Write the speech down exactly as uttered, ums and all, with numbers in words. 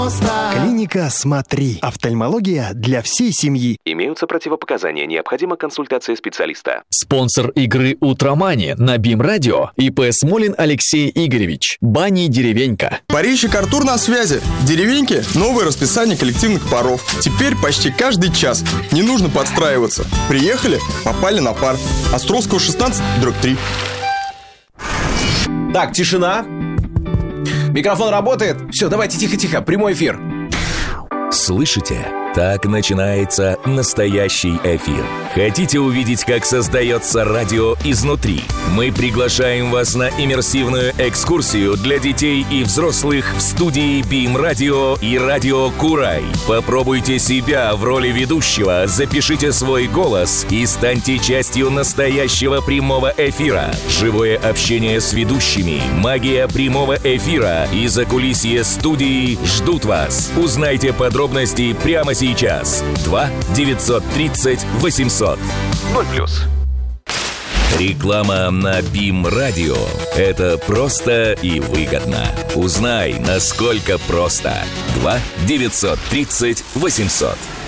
Клиника «Смотри». Офтальмология для всей семьи. Имеются противопоказания. Необходима консультация специалиста. Спонсор игры «Утромани» на БИМ-радио и П. Смолин Алексей Игоревич. Бани «Деревенька». Парищик Артур на связи. Деревеньки – новое расписание коллективных паров. Теперь почти каждый час. Не нужно подстраиваться. Приехали – попали на пар. Островского шестнадцать, дробь три. Так, тишина. Микрофон работает? Все, давайте тихо-тихо, прямой эфир. Слышите? Так начинается настоящий эфир. Хотите увидеть, как создается радио изнутри? Мы приглашаем вас на иммерсивную экскурсию для детей и взрослых в студии БИМ-радио и радио Курай. Попробуйте себя в роли ведущего, запишите свой голос и станьте частью настоящего прямого эфира. Живое общение с ведущими, магия прямого эфира и закулисье студии ждут вас. Узнайте подробности прямо сейчас. Сейчас. два девятьсот тридцать восемьсот. ноль плюс. Реклама на БИМ-радио – это просто и выгодно. Узнай, насколько просто. два девятьсот тридцать восемьсот.